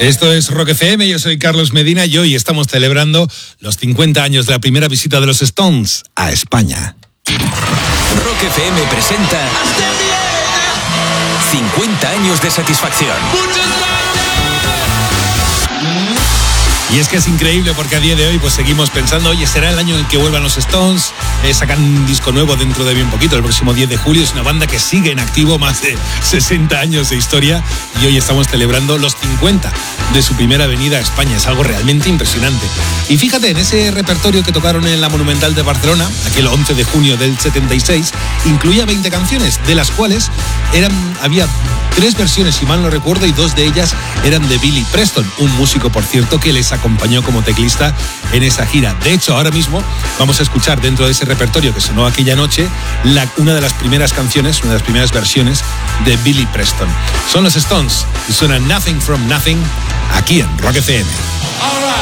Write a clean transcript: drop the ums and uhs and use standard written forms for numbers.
Esto es Rock FM, yo soy Carlos Medina y hoy estamos celebrando los 50 años de la primera visita de los Stones a España. Rock FM presenta 50 años de satisfacción. Y es que es increíble porque a día de hoy pues seguimos pensando, oye, será el año en el que vuelvan los Stones, sacan un disco nuevo dentro de bien poquito, el próximo 10 de julio, es una banda que sigue en activo, más de 60 años de historia, y hoy estamos celebrando los 50 de su primera venida a España, es algo realmente impresionante. Y fíjate, en ese repertorio que tocaron en la Monumental de Barcelona, aquel 11 de junio del 76, incluía 20 canciones, de las cuales había 3 versiones, si mal no recuerdo, y 2 de ellas eran de Billy Preston, un músico, por cierto, que les acompañó como teclista en esa gira. De hecho, ahora mismo vamos a escuchar dentro de ese repertorio que sonó aquella noche una de las primeras canciones, una de las primeras versiones de Billy Preston. Son los Stones y suena Nothing from Nothing aquí en Rock FM.